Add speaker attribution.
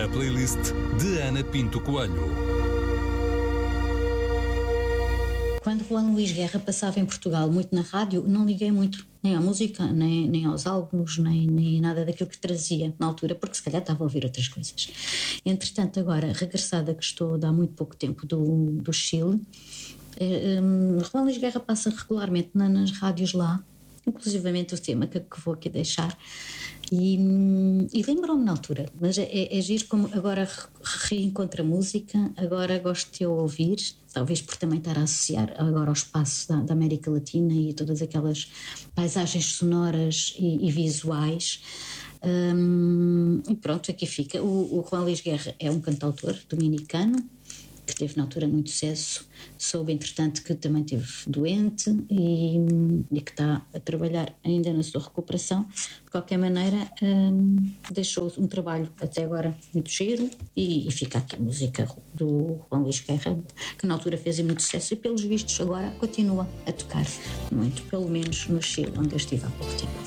Speaker 1: A playlist de Ana Pinto Coelho.
Speaker 2: Quando Juan Luís Guerra passava em Portugal, muito na rádio, não liguei muito nem à música, nem aos álbuns, nem nada daquilo que trazia na altura, porque se calhar estava a ouvir outras coisas. Entretanto, agora, regressada que estou há muito pouco tempo do Chile, Juan Luís Guerra passa regularmente nas rádios lá, inclusivamente o tema que vou aqui deixar, e lembrou-me na altura, mas é giro como agora reencontro a música, agora gosto de eu ouvir, talvez por também estar a associar agora ao espaço da América Latina e todas aquelas paisagens sonoras e visuais. E pronto, aqui fica. O Juan Luís Guerra é um cantautor dominicano que teve na altura muito sucesso. Soube, entretanto, que também esteve doente e que está a trabalhar ainda na sua recuperação. De qualquer maneira, deixou um trabalho até agora muito giro e fica aqui a música do Juan Luís Guerra, que na altura fez muito sucesso e, pelos vistos, agora continua a tocar muito, pelo menos no Chile, onde eu estive há pouco tempo.